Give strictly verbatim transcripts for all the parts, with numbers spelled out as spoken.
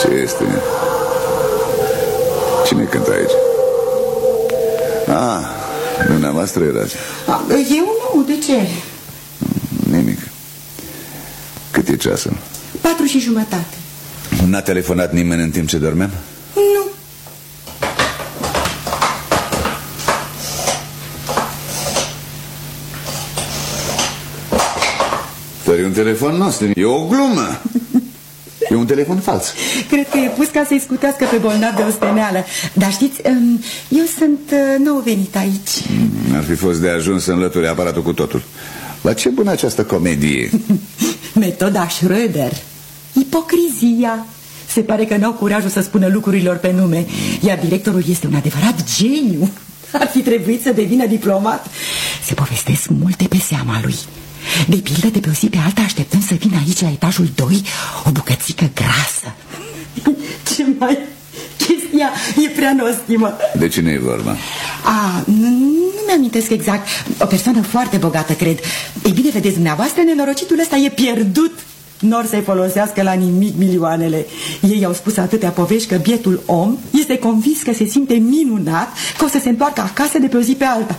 Ce este? Cine cântă aici? Ah, dumneavoastră erați. Eu nu, de ce? Nimic. Cât e ceasul? Patru și jumătate. N-a telefonat nimeni în timp ce dormeam? Nu. Dar e un telefon nostru, e o glumă. E un telefon fals. Cred că e pus ca să-i scutească pe bolnav de osteneală. Dar știți, eu sunt nou venit aici. Ar fi fost de ajuns să înlături aparatul cu totul. La ce bună această comedie? Metoda Schröder. Ipocrizia. Se pare că n-au curajul să spună lucrurilor pe nume. Iar directorul este un adevărat geniu. Ar fi trebuit să devină diplomat. Se povestesc multe pe seama lui. De pildă, de pe o zi pe alta așteptăm să vină aici la etajul doi o bucățică grasă. Ce mai... Chestia e prea nostimă. De cine e vorba? A, nu, nu mi-amintesc exact. O persoană foarte bogată, cred. Ei bine, vedeți dumneavoastră, nenorocitul ăsta e pierdut. N-or să-i folosească la nimic milioanele. Ei au spus atâtea povești că bietul om este convins că se simte minunat, că o să se întoarcă acasă de pe o zi pe alta.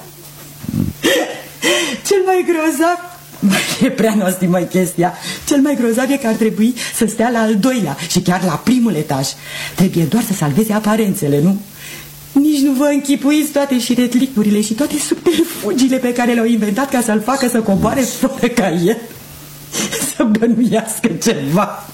Cel mai grozav... E prea nostimă chestia. Cel mai grozav e că ar trebui să stea la al doilea și chiar la primul etaj. Trebuie doar să salveze aparențele, nu? Nici nu vă închipuiți toate șiretlicurile și toate subterfugiile pe care le-au inventat ca să-l facă să coboare fără ca el să bănuiască ceva.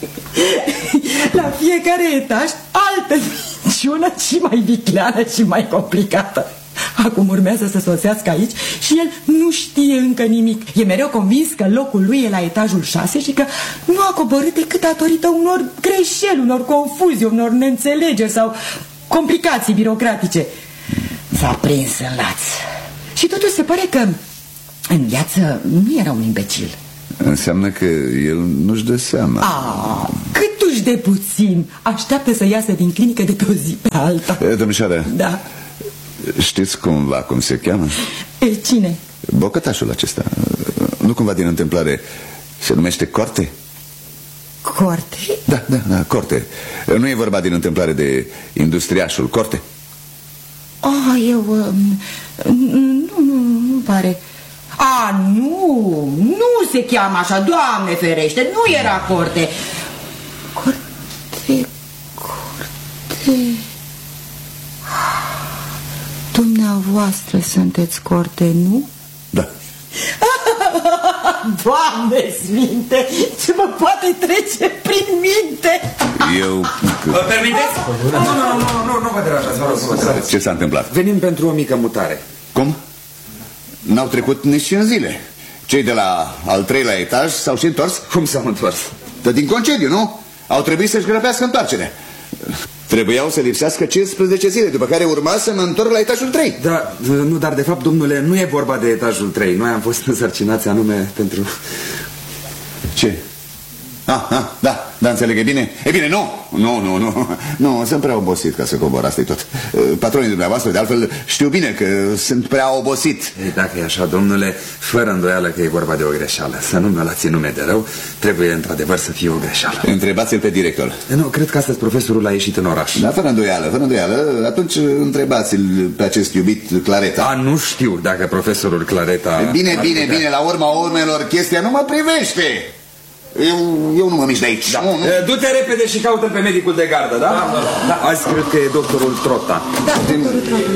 La fiecare etaj altă minciună și mai vicleană și mai complicată. Acum urmează să sosească aici și el nu știe încă nimic. E mereu convins că locul lui e la etajul șase și că nu a coborât decât datorită unor greșeli, unor confuzii, unor neînțelegeri sau complicații birocratice. S-a prins în laț. Și totuși se pare că în viață nu era un imbecil. Înseamnă că el nu-și dă seama. Ah, câtuși de puțin. Așteaptă să iasă din clinică de pe o zi pe alta. Domnișoară, da. Știți cumva cum se cheamă? E, cine? Bocătașul acesta. Nu cumva din întâmplare se numește Corte? Corte? Da, da, da, Corte. Nu e vorba din întâmplare de industriașul Corte? Ah, eu... Um, nu, nu, nu pare... A, nu, nu se cheamă așa, Doamne ferește, nu era Corte. Corte, Corte... Dumneavoastră sunteți Corte, nu? Da. Doamne sfinte, ce mă poate trece prin minte? Eu... Vă permiteți? Nu, nu, nu, nu, nu, nu vă deranjați, vă rog, vă deranjați. Ce s-a întâmplat? Venim pentru o mică mutare. Cum? N-au trecut nici cinci zile. Cei de la al treilea etaj s-au și întors? Cum s-au întors? Dar din concediu, nu? Au trebuit să-și grăbească întoarcerea. Trebuiau să lipsească cincisprezece zile, după care urma să mă întorc la etajul trei. Da, nu, dar de fapt, domnule, nu e vorba de etajul trei. Noi am fost însărcinați anume pentru... Ce? Ah, ah, da, da, înțeleg, e bine. E bine, nu, nu, nu, nu, nu, sunt prea obosit ca să cobor, asta-i tot. Patronii dumneavoastră, de altfel, știu bine că sunt prea obosit. Ei, dacă e așa, domnule, fără îndoială că e vorba de o greșeală. Să nu mă luați nume de rău, trebuie într-adevăr să fie o greșeală. Întrebați-l pe director. Nu, cred că astăzi profesorul a ieșit în oraș. Da, fără îndoială, fără îndoială, atunci întrebați-l pe acest iubit Clareta. A, nu știu dacă profesorul Clareta... Bine, bine, bine, la urma urmelor, chestia nu mă privește. Eu, eu nu mă mișc de aici. Da. Nu, nu. Du-te repede și caută pe medicul de gardă, da? Da, da, da. Da, azi cred că e doctorul Trota. Da, doctorul Trota.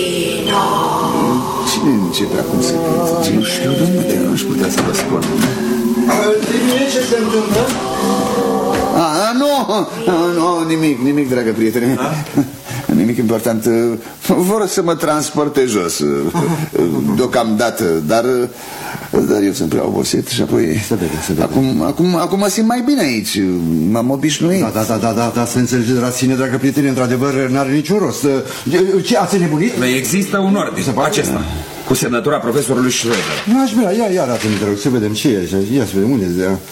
Cine începe acum să cânte? Nu știu, domnule, nu aș putea să vă spun. De mine ce se întâmplă? Ah, nu, nu, nimic, nimic, dragă prietene. Da? Nimic important. Vor să mă transporte jos deocamdată, dar, dar eu sunt prea obosit și apoi să vede, să vede. Acum, acum, acum mă simt mai bine aici. M-am obișnuit. Da, da, da, da, da, da, să înțelegeți de la sine, dragă prietene, într-adevăr n-are niciun rost. Ce, ați nebunit? Există un ordin, acesta, cu semnătura profesorului Schröder. Aș vrea, ia, ia arată-mi, te rog, să vedem ce e așa. Ia să vedem unde e.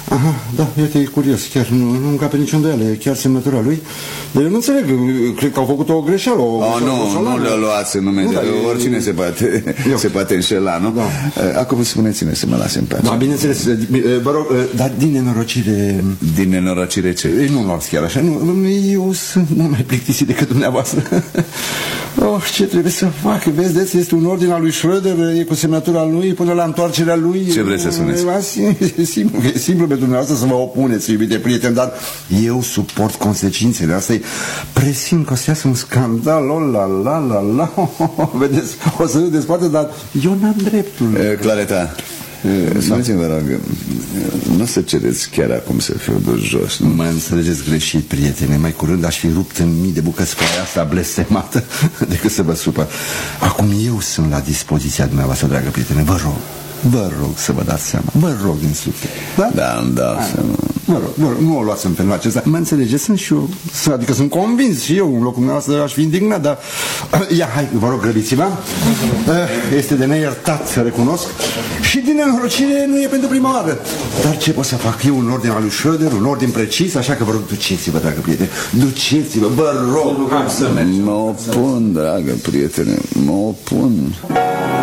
Aha, da, iată, e curios, chiar nu, nu încape nicio îndoială, e chiar semnătura lui. Dar eu nu înțeleg, cred că au făcut o greșeală. O oh, nu, nu le-o luați în nume, da, oricine e... se poate, se poate înșela, nu? Da. Acum spuneți-ne să mă lase în pace. Da, bineînțeles, vă rog, dar din nenorocire... Din nenorocire ce? Nu luați chiar așa, nu, eu sunt mult mai plictisit decât dumneavoastră. Oh, ce trebuie să fac? Vezi, este un ordin al lui Schröder, e cu semnătura lui până la întoarcerea lui. Ce vreți să spuneți? E simplu, e simplu pentru dumneavoastră să vă opuneți, iubite prieteni, dar eu suport consecințele. Asta e, presimt că o să iasă un scandal, oh, la, la, la, la. Vedeți, o să râdeți poate, dar eu n-am dreptul. E, Clareta, spuneți-mi, vă rog, nu o să cereți chiar acum să fiu dus jos, nu? Mă înțelegeți greșit, prietene. Mai curând aș fi rupt în mii de bucăți foaia asta blestemată decât să vă supăr. Acum eu sunt la dispoziția dumneavoastră, dragă prietene. Vă rog, vă rog să vă dați seama. Vă rog din suflet. Da? Da, îmi dau seama. Vă rog, vă rog, nu o luați în felul acesta. Mă înțelegeți? Sunt și eu, adică sunt convins și eu, în locul dumneavoastră aș fi indignat, dar... Ia, hai, vă rog, grăbiți-vă. Este de neiertat, să recunosc. Și din nenorocire nu e pentru prima oară. Dar ce pot să fac? E un ordin al lui Schröder, un ordin precis, așa că vă rog, duceți-vă, dragă prietene. Duceți-vă, vă rog. Mă opun, dragă prietene, mă opun.